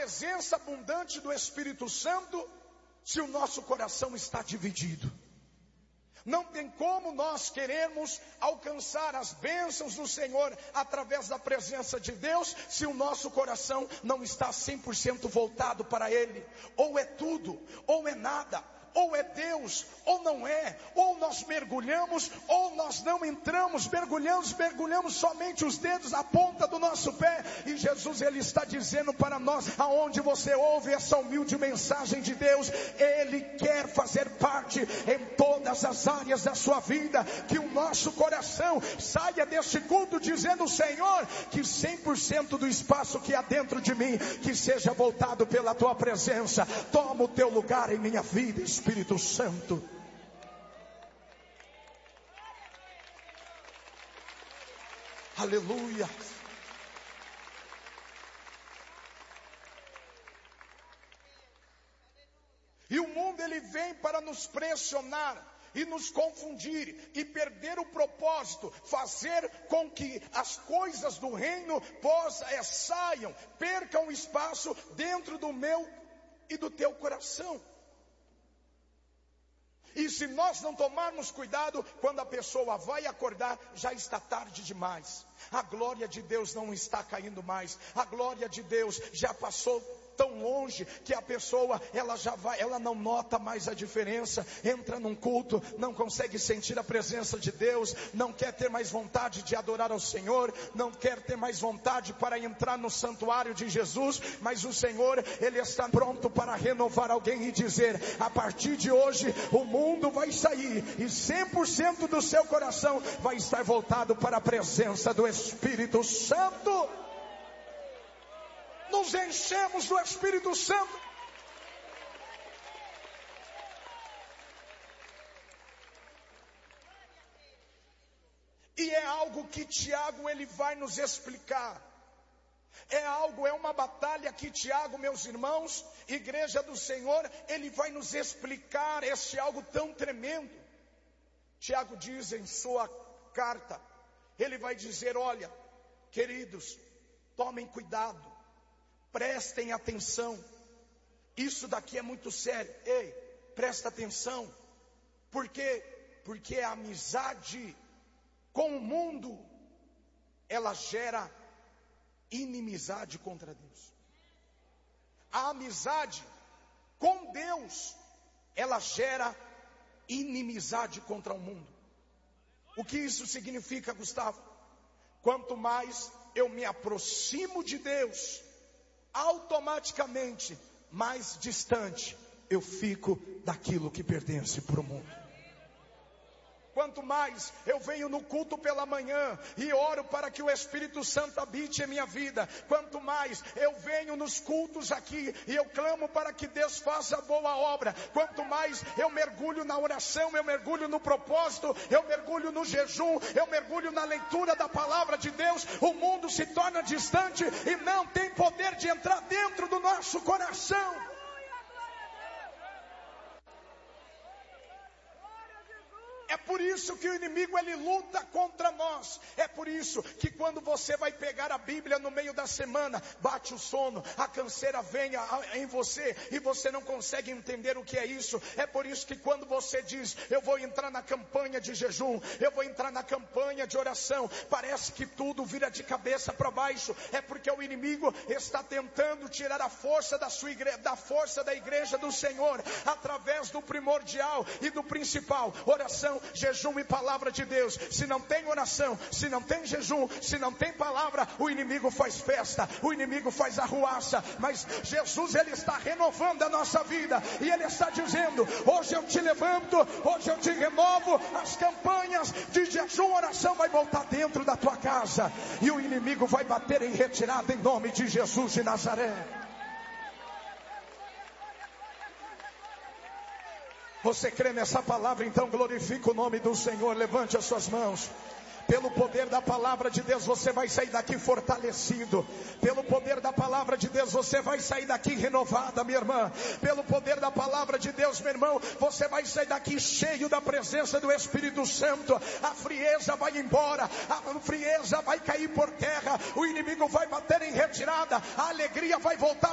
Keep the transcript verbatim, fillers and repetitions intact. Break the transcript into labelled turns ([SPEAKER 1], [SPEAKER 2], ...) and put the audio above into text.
[SPEAKER 1] presença abundante do Espírito Santo se o nosso coração está dividido. Não tem como nós queremos alcançar as bênçãos do Senhor através da presença de Deus, se o nosso coração não está cem por cento voltado para Ele. Ou é tudo, ou é nada. Ou é Deus, ou não é. Ou nós mergulhamos, ou nós não entramos. Mergulhamos, mergulhamos somente os dedos, a ponta do nosso pé. E Jesus, Ele está dizendo para nós, aonde você ouve essa humilde mensagem de Deus, Ele quer fazer parte em todas as áreas da sua vida. Que o nosso coração saia deste culto dizendo: Senhor, que cem por cento do espaço que há dentro de mim, que seja voltado pela Tua presença. Toma o Teu lugar em minha vida, Espírito Santo. Aleluia. E o mundo, ele vem para nos pressionar e nos confundir e perder o propósito, fazer com que as coisas do reino possam, é, saiam, percam espaço dentro do meu e do teu coração. E se nós não tomarmos cuidado, quando a pessoa vai acordar, já está tarde demais. A glória de Deus não está caindo mais. A glória de Deus já passou tão longe que a pessoa, ela já vai, ela não nota mais a diferença. Entra num culto, não consegue sentir a presença de Deus, não quer ter mais vontade de adorar ao Senhor, não quer ter mais vontade para entrar no santuário de Jesus. Mas o Senhor, Ele está pronto para renovar alguém e dizer: a partir de hoje o mundo vai sair e cem por cento do seu coração vai estar voltado para a presença do Espírito Santo. Nos enchemos do Espírito Santo. E é algo que Tiago, ele vai nos explicar. É algo, é uma batalha que Tiago, meus irmãos, igreja do Senhor, ele vai nos explicar este algo tão tremendo. Tiago diz em sua carta, ele vai dizer: olha, queridos, tomem cuidado. Prestem atenção, isso daqui é muito sério. Ei, presta atenção. Por quê? Porque a amizade com o mundo, ela gera inimizade contra Deus. A amizade com Deus, ela gera inimizade contra o mundo. O que isso significa, Gustavo? Quanto mais eu me aproximo de Deus, automaticamente mais distante eu fico daquilo que pertence para o mundo. Quanto mais eu venho no culto pela manhã e oro para que o Espírito Santo habite em minha vida, quanto mais eu venho nos cultos aqui e eu clamo para que Deus faça a boa obra, quanto mais eu mergulho na oração, eu mergulho no propósito, eu mergulho no jejum, eu mergulho na leitura da palavra de Deus, o mundo se torna distante e não tem poder de entrar dentro do nosso coração. É por isso que o inimigo, ele luta contra nós. É por isso que quando você vai pegar a Bíblia no meio da semana, bate o sono, a canseira vem em você e você não consegue entender o que é isso. É por isso que quando você diz: eu vou entrar na campanha de jejum, eu vou entrar na campanha de oração, parece que tudo vira de cabeça para baixo. É porque o inimigo está tentando tirar a força da sua igreja, da força da igreja do Senhor, através do primordial e do principal: oração, jejum e palavra de Deus. Se não tem oração, se não tem jejum, se não tem palavra, o inimigo faz festa, o inimigo faz arruaça. Mas Jesus, ele está renovando a nossa vida e ele está dizendo: hoje eu te levanto, hoje eu te renovo. As campanhas de jejum, oração vai voltar dentro da tua casa e o inimigo vai bater em retirada em nome de Jesus de Nazaré. Você crê nessa palavra? Então glorifica o nome do Senhor. Levante as suas mãos. Pelo poder da palavra de Deus, você vai sair daqui fortalecido. Pelo poder da palavra de Deus, você vai sair daqui renovada, minha irmã. Pelo poder da palavra de Deus, meu irmão, você vai sair daqui cheio da presença do Espírito Santo. A frieza vai embora, a frieza vai cair por terra, o inimigo vai bater em retirada, a alegria vai voltar